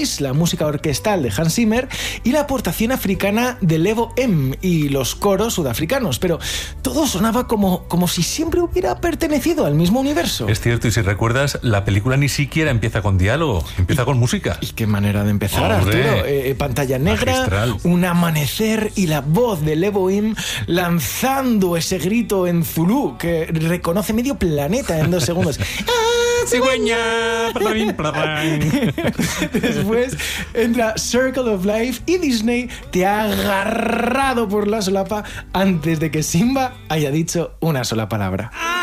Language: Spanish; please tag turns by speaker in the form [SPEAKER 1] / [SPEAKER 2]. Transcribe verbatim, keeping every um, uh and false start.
[SPEAKER 1] Elvis, la música orquestal de Hans Zimmer y la aportación africana de Lebo M y los coros sudafricanos, pero todo sonaba como, como si siempre hubiera pertenecido al mismo universo.
[SPEAKER 2] Es cierto, y si recuerdas, la película ni siquiera empieza con diálogo, empieza
[SPEAKER 1] y,
[SPEAKER 2] con música.
[SPEAKER 1] ¿Y qué manera de empezar,
[SPEAKER 2] ¡Hombre!
[SPEAKER 1] Arturo? Eh, pantalla negra,
[SPEAKER 2] Magistral.
[SPEAKER 1] Un amanecer y la voz de Lebo M lanzando ese grito en Zulú que reconoce medio planeta en dos segundos. ¡Ah,
[SPEAKER 2] cigüeña!
[SPEAKER 1] Después entra Circle of Life y Disney te ha agarrado por la solapa antes de que Simba haya dicho una sola palabra.